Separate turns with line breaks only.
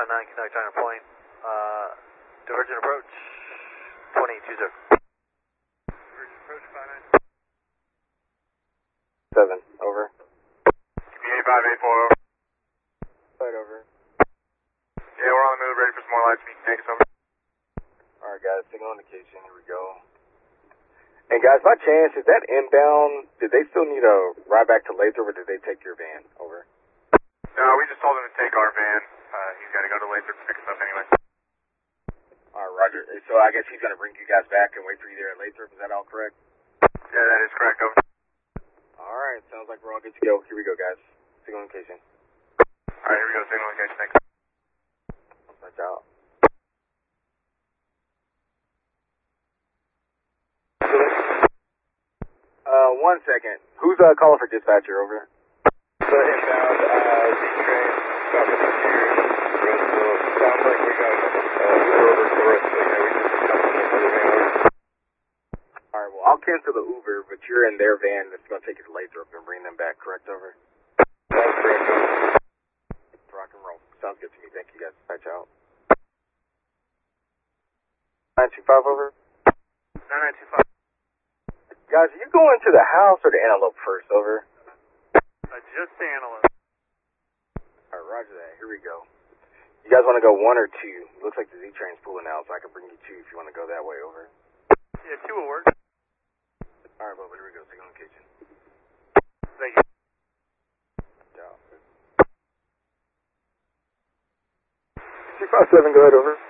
59 Canuck China Point. Divergent approach 2020.
Divergent approach
7, over.
QB 8584, over.
Right, over.
Yeah, we're on the move, ready for some more light speed. Thanks, over.
Alright guys, signal indication, here we go. And guys, by chance, is that inbound, did they still need a ride back to Lathrop or did they take your van? Over.
No, we just told him to take our van. He's got to go to Lathrop to pick us up anyway.
Alright, roger. So I guess he's going to bring you guys back and wait for you there at Lathrop, is that all correct?
Yeah, that is correct, over.
Alright, sounds like we're all good to go. Here we go guys, signal indication.
Alright, here we go, signal indication, thanks.
Watch out. One second. Who's calling for dispatcher, over?
So inbound, Z-Train, South of Frontier, Roseville. Sounds like we got over to Roseville. Yeah, we just complement for the van.
Alright, well, I'll cancel the Uber, but you're in their van that's going to take you to Lathrop and bring them back, correct, over?
That's correct, over.
Rock and roll. Sounds good to me. Thank you guys. Patch out. 925, over?
9925.
Guys, are you going to the house or the antelope first, over?
Just the antelope.
Alright, roger that. Here we go. You guys want to go 1 or 2? Looks like the Z-Train's pulling out, so I can bring you 2 if you want to go that way, over.
Yeah, 2 will work.
Alright, well, here we go. Signal indication.
Thank you.
Yeah. 257, go ahead, over.